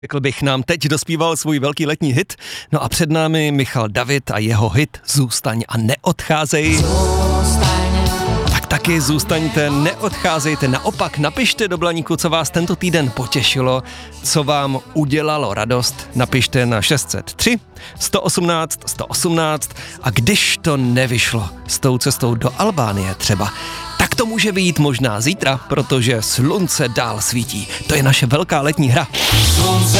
Řekl bych, nám teď dospíval svůj velký letní hit. No a před námi Michal David a jeho hit Zůstaň a neodcházej. Tak taky zůstaňte, neodcházejte. Naopak napište do Blaníku, co vás tento týden potěšilo, co vám udělalo radost. Napište na 603 118 118 a když to nevyšlo s tou cestou do Albánie třeba, tak to může vyjít možná zítra, protože slunce dál svítí. To je naše velká letní hra. Slunce